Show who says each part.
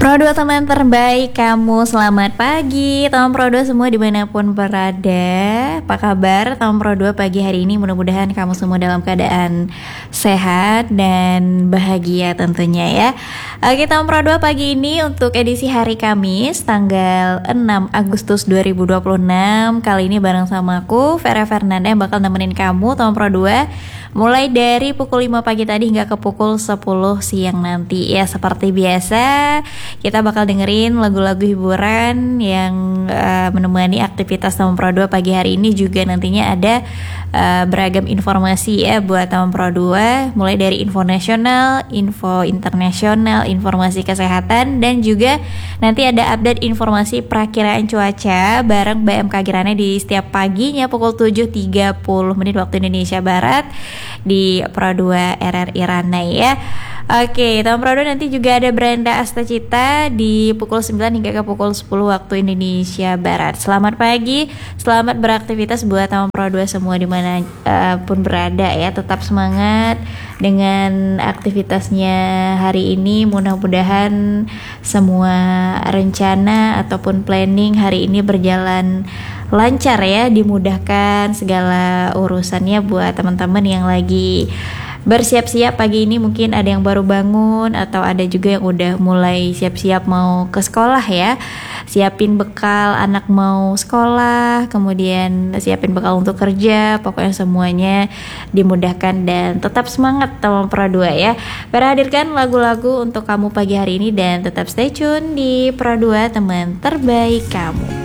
Speaker 1: Pro 2 teman terbaik kamu, selamat pagi teman Pro 2 semua dimanapun berada. Apa kabar teman Pro 2 pagi hari ini? Mudah-mudahan kamu semua dalam keadaan sehat dan bahagia tentunya ya. Oke teman Pro 2 pagi ini untuk edisi hari Kamis tanggal 6 Agustus 2026. Kali ini bareng sama aku Vera Fernanda yang bakal nemenin kamu teman Pro 2 mulai dari pukul 5 pagi tadi hingga ke pukul 10 siang nanti. Ya seperti biasa kita bakal dengerin lagu-lagu hiburan yang menemani aktivitas Taman Pro 2 pagi hari ini. Juga nantinya ada beragam informasi ya buat Taman Pro 2, mulai dari info nasional, info internasional, informasi kesehatan, dan juga nanti ada update informasi perakiraan cuaca bareng BMKG Rane di setiap paginya pukul 7.30 waktu Indonesia Barat di Pro 2 RRI Rane ya. Oke, Taman Pro 2 nanti juga ada Brenda Astacita di pukul 9 hingga ke pukul 10 waktu Indonesia Barat. Selamat pagi, selamat beraktivitas buat Taman Pro 2 semua dimana pun berada ya. Tetap semangat dengan aktivitasnya hari ini. Mudah-mudahan semua rencana ataupun planning hari ini berjalan lancar ya, dimudahkan segala urusannya buat teman-teman yang lagi bersiap-siap pagi ini. Mungkin ada yang baru bangun atau ada juga yang udah mulai siap-siap mau ke sekolah ya. Siapin bekal anak mau sekolah, kemudian siapin bekal untuk kerja. Pokoknya semuanya dimudahkan dan tetap semangat teman Pro 2 ya. Hadirkan lagu-lagu untuk kamu pagi hari ini dan tetap stay tune di Pro 2 teman terbaik kamu.